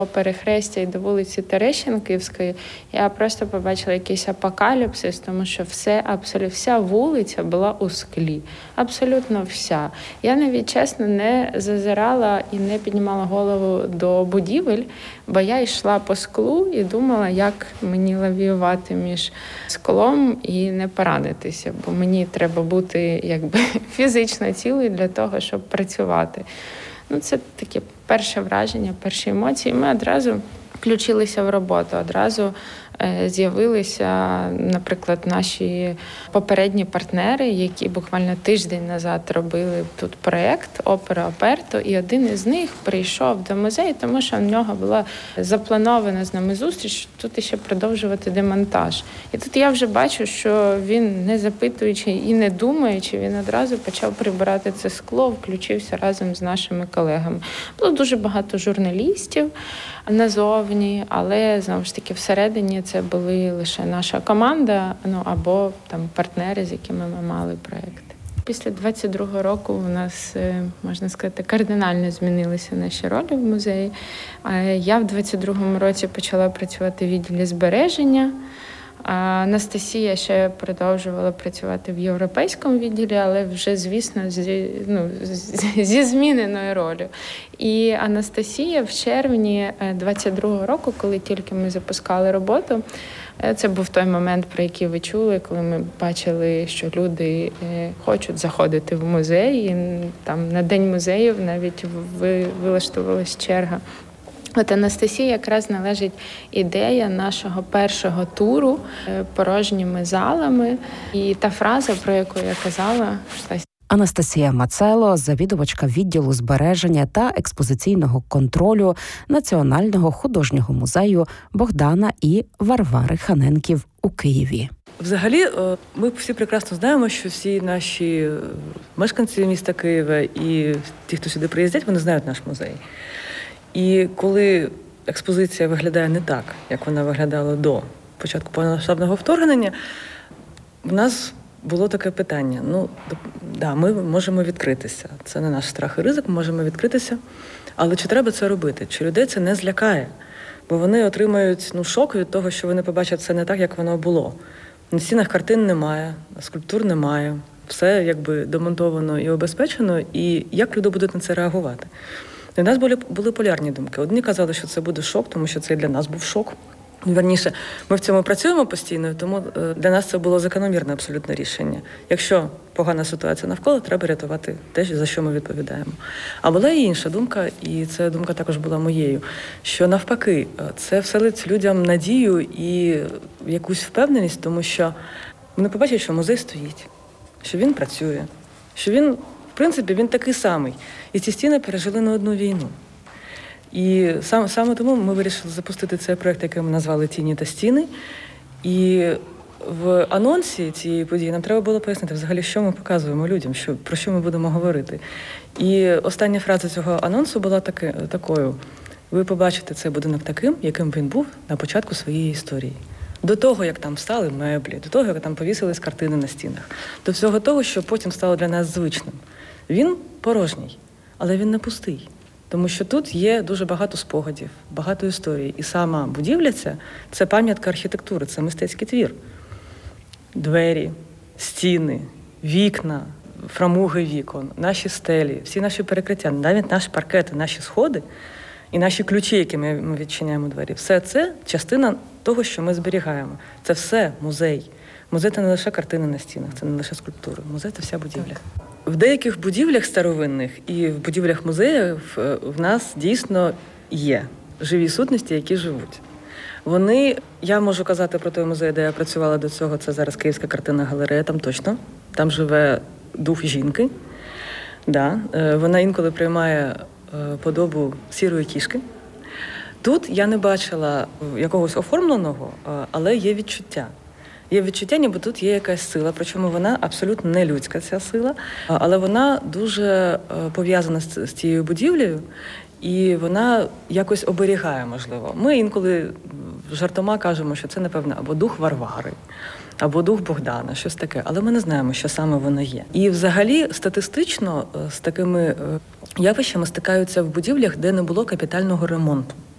перехрестя і до вулиці Терещенківської, я просто побачила якийсь апокаліпсис, тому що вся вулиця була у склі. Абсолютно вся. Я навіть, чесно, не зазирала і не піднімала голову до будівель, бо я йшла по склу і думала, як мені лавіювати між склом і не поранитися, бо мені треба бути фізично цілою для того, щоб працювати. Це таке перше враження, перші емоції. Ми одразу включилися в роботу, одразу з'явилися, наприклад, наші попередні партнери, які буквально тиждень назад робили тут проєкт «Опера Аперто», і один із них прийшов до музею, тому що в нього була запланована з нами зустріч, тут ще продовжувати демонтаж. І тут я вже бачу, що він, не запитуючи і не думаючи, він одразу почав прибирати це скло, включився разом з нашими колегами. Було дуже багато журналістів назовні, але, знову ж таки, всередині це були лише наша команда, або там партнери, з якими ми мали проєкт. Після 22-го року у нас, можна сказати, кардинально змінилися наші ролі в музеї. Я в 22-му році почала працювати в відділі збереження. Анастасія ще продовжувала працювати в європейському відділі, але вже, звісно, зі зміненою ролью. І Анастасія в червні 22-го року, коли тільки ми запускали роботу, це був той момент, про який ви чули, коли ми бачили, що люди хочуть заходити в музей, і там на День музеїв навіть вилаштувалась черга. От Анастасії якраз належить ідея нашого першого туру порожніми залами. І та фраза, про яку я казала, Анастасія Мацело, завідувачка відділу збереження та експозиційного контролю Національного художнього музею Богдана і Варвари Ханенків у Києві. Взагалі, ми всі прекрасно знаємо, що всі наші мешканці міста Києва і ті, хто сюди приїздять, вони знають наш музей. І коли експозиція виглядає не так, як вона виглядала до початку повномасштабного вторгнення, в нас було таке питання. Ми можемо відкритися. Це не наш страх і ризик, ми можемо відкритися. Але чи треба це робити? Чи людей це не злякає? Бо вони отримають шок від того, що вони побачать все не так, як воно було. На стінах картин немає, скульптур немає. Все демонтовано і обезпечено. І як люди будуть на це реагувати? У нас були полярні думки. Одні казали, що це буде шок, тому що це і для нас був шок. Вірніше, ми в цьому працюємо постійно, тому для нас це було закономірне абсолютно рішення. Якщо погана ситуація навколо, треба рятувати те, за що ми відповідаємо. А була і інша думка, і ця думка також була моєю, що навпаки, це вселить людям надію і якусь впевненість, тому що вони побачать, що музей стоїть, що він працює, що він, в принципі, він такий самий. І ці стіни пережили не одну війну. І саме тому ми вирішили запустити цей проєкт, який ми назвали «Тіні та стіни». І в анонсі цієї події нам треба було пояснити взагалі, що ми показуємо людям, про що ми будемо говорити. І остання фраза цього анонсу була такою: ви побачите цей будинок таким, яким він був на початку своєї історії. До того, як там стали меблі, до того, як там повісились картини на стінах, до всього того, що потім стало для нас звичним. Він порожній, але він не пустий. Тому що тут є дуже багато спогадів, багато історій. І сама будівля – це пам'ятка архітектури, це мистецький твір. Двері, стіни, вікна, фрамуги вікон, наші стелі, всі наші перекриття, навіть наші паркети, наші сходи і наші ключі, якими ми відчиняємо двері. Все це частина того, що ми зберігаємо. Це все музей. Музей – це не лише картини на стінах, це не лише скульптури. Музей – це вся будівля. В деяких будівлях старовинних і в будівлях музеїв в нас дійсно є живі сутності, які живуть. Я можу казати про той музей, де я працювала до цього, це зараз Київська картинна галерея, там точно. Там живе дух жінки. Вона інколи приймає подобу сірої кішки. Тут я не бачила якогось оформленого, але є відчуття. Є відчуття, ніби тут є якась сила, причому вона абсолютно не людська, ця сила, але вона дуже пов'язана з цією будівлею, і вона якось оберігає, можливо. Ми інколи жартома кажемо, що це, напевно, або дух Варвари, або дух Богдана, щось таке, але ми не знаємо, що саме воно є. І взагалі статистично з такими явищами стикаються в будівлях, де не було капітального ремонту.